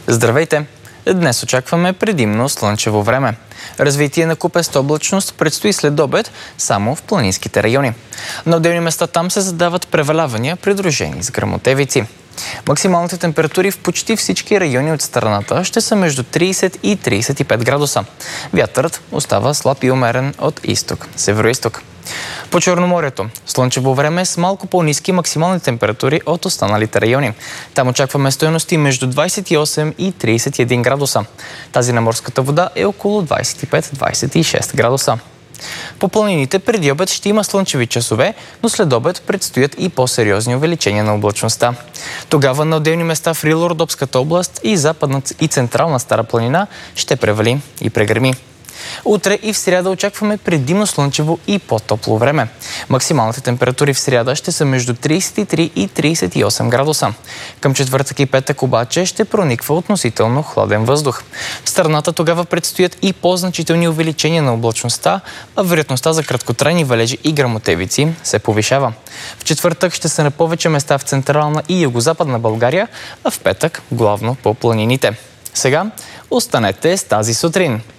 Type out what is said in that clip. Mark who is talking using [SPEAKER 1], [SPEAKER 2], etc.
[SPEAKER 1] Здравейте! Днес очакваме предимно слънчево време. Развитие на купеста облачност предстои след обед само в планинските райони. На отделни места там се задават превалявания, придружени с гръмотевици. Максималните температури в почти всички райони от страната ще са между 30 и 35 градуса. Вятърът остава слаб и умерен от изток, североизток. По Черноморието слънчево време с малко по-ниски максимални температури от останалите райони. Там очакваме стойности между 28 и 31 градуса. Тази на морската вода е около 25-26 градуса. По планините преди обед ще има слънчеви часове, но след обед предстоят и по-сериозни увеличения на облачността. Тогава на отделни места в Рило-Родопската област и западна и централна Стара планина ще превали и прегърми. Утре и в сряда очакваме предимно слънчево и по-топло време. Максималните температури в сряда ще са между 33 и 38 градуса. Към четвъртък и петък обаче ще прониква относително хладен въздух. В страната тогава предстоят и по-значителни увеличения на облачността, а вероятността за краткотрайни валежи и гръмотевици се повишава. В четвъртък ще са на повече места в централна и югозападна България, а в петък главно по планините. Сега останете с тази сутрин.